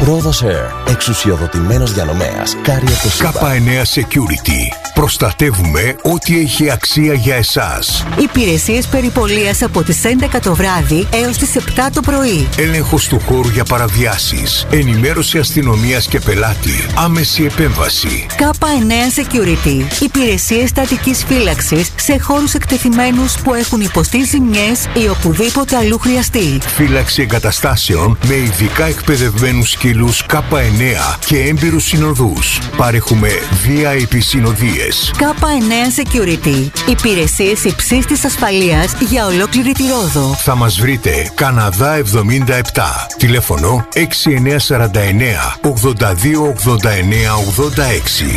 Rhodos Air. Εξουσιοδοτημένος διανομέας. Κάρι από το σύμπαν. K9 Security. Προστατεύουμε ό,τι έχει αξία για εσάς. Υπηρεσίες περιπολίας από τις 11 το βράδυ έως τις 7 το πρωί. Έλεγχος του χώρου για παραβιάσεις. Ενημέρωση αστυνομίας και πελάτη. Άμεση επέμβαση. K9 Security. Υπηρεσίες στατικής φύλαξης σε χώρους εκτεθειμένους που έχουν υποστεί ζημιές ή οπουδήποτε αλλού χρειαστεί. Φύλαξη εγκαταστάσεων με ειδικά εκπαιδευμένους σκύλους K9 και έμπειρους συνοδούς. Παρέχουμε VIP συνοδείες. K9 Security. Υπηρεσίες υψής της ασφαλείας για ολόκληρη τη Ρόδο. Θα μας βρείτε Καναδά 77. Τηλέφωνο 6949 82 89 86.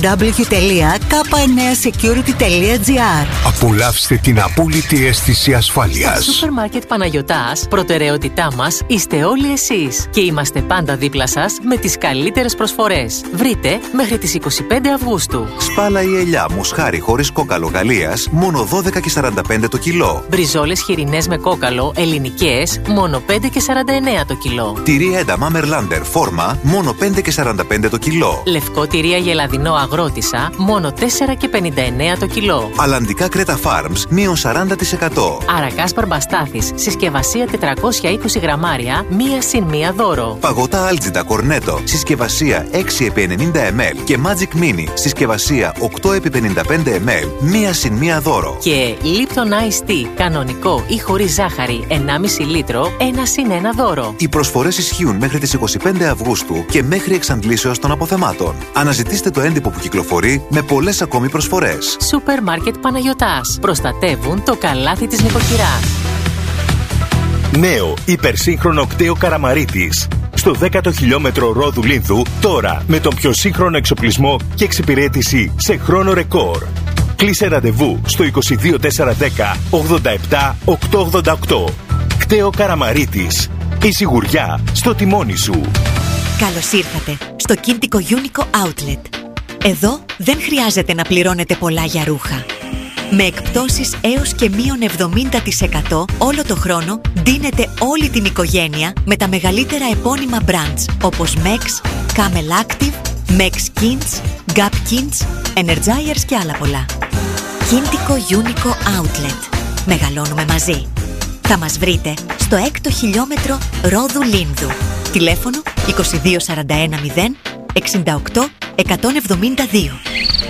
www.k9security.gr. Απολαύστε την απόλυτη αίσθηση ασφάλειας. Στο Σούπερ Μάρκετ Παναγιωτάς, προτεραιότητά μας είστε όλοι εσείς και είμαστε πάντα δίπλα σας με τις καλύτερες προσφορές. Βρείτε μέχρι τις 25 Αυγούστου. Σπάλα η ελιά μοσχάρι χωρίς κόκαλο Γαλλίας, μόνο 12,45 το κιλό. Μπριζόλες χοιρινές με κόκαλο ελληνικές, μόνο 5,49 το κιλό. Τυρί ένταμα Μερλάντερ φόρμα, μόνο 5,45 το κιλό. Λευκό τυρί αγελαδινό αγρότησα, μόνο 4,59 το κιλό. Αλλαντικά Κρέτα Farms, μείον 40%. Αρακάς Παρμπαστάθης, συσκευασία 420 γραμμάρια, μία συν μία δώρο. Παγωτά Άλτζιντα Κορνέτο, συσκευασία 6x90 ml και Magic Mini, συσκευασία 8x55 ml, μία συν μία δώρο. Και Lipton Ice Tea, κανονικό ή χωρίς ζάχαρη, 1,5 λίτρο, ένα συν ένα δώρο. Οι προσφορές ισχύουν μέχρι τις 25 Αυγούστου και μέχρι εξαντλήσεως των αποθεμάτων. Αναζητήστε το έντυπο που κυκλοφορεί με πολλές ακόμη προσφορές. Σούπερ Μάρκετ Παναγιωτάς. Προστατεύουν το καλάθι της νοικοκυράς. Νέο υπερσύγχρονο κτέο Καραμαρίτης. Στο 10ο χιλιόμετρο Ρόδου Λίνθου, τώρα με τον πιο σύγχρονο εξοπλισμό και εξυπηρέτηση σε χρόνο ρεκόρ. Κλείσε ραντεβού στο 22410 87 888. Κτέο Καραμαρίτης. Η σιγουριά στο τιμόνι σου. Καλώς ήρθατε στο Κίντικο Unico Outlet. Εδώ δεν χρειάζεται να πληρώνετε πολλά για ρούχα. Με εκπτώσεις έως και μείον 70% όλο το χρόνο ντύνετε όλη την οικογένεια με τα μεγαλύτερα επώνυμα brands όπως Mex, Camel Active, Mex Kins, Gap Kins, Energizers και άλλα πολλά. Κίντικο Unico Outlet. Μεγαλώνουμε μαζί. Θα μας βρείτε στο 6ο χιλιόμετρο Ρόδου Λίνδου. Τηλέφωνο 2241 0 68 172.